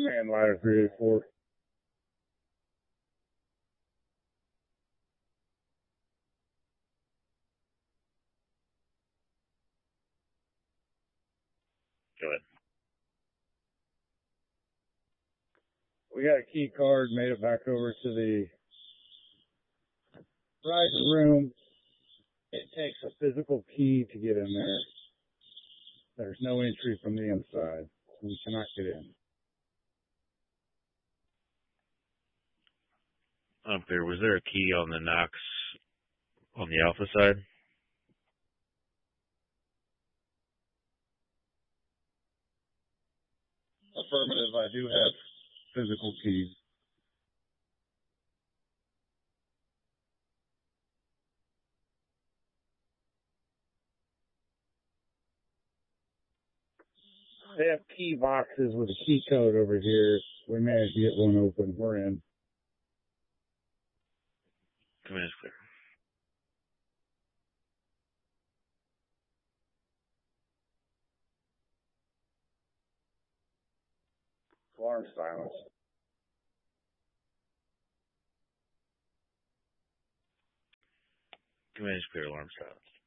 Command ladder 384. Go ahead. We got a key card, made it back over to the right room. It takes a physical key to get in there. There's no entry from the inside. We cannot get in. Unclear. Was there a key on the Knox on the Alpha side? Affirmative, I do have physical keys. They have key boxes with a key code over here. We managed to get one open. We're in. Command is clear. Alarm silence. Command is clear. Alarm silence.